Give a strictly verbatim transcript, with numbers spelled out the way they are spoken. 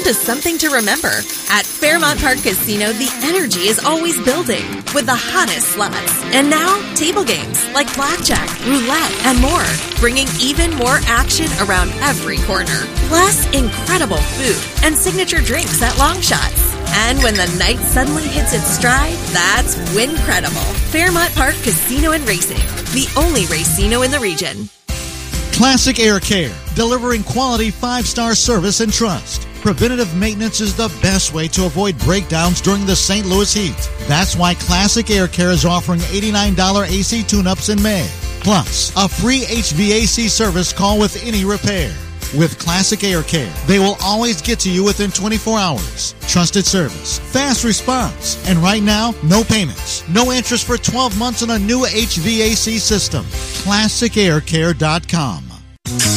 to something to remember. At Fairmont Park Casino, the energy is always building with the hottest slots. And now, table games like blackjack, roulette, and more, bringing even more action around every corner. Plus, incredible food and signature drinks at Long Shots. And when the night suddenly hits its stride, that's Wincredible. Fairmont Park Casino and Racing, the only racino in the region. Classic Air Care, delivering quality five-star service and trust. Preventative maintenance is the best way to avoid breakdowns during the Saint Louis heat. That's why Classic Air Care is offering eighty-nine dollars A C tune-ups in May. Plus, a free H V A C service call with any repair. With Classic Air Care, they will always get to you within twenty-four hours. Trusted service, fast response, and right now, no payments, no interest for twelve months on a new H V A C system. classic air care dot com.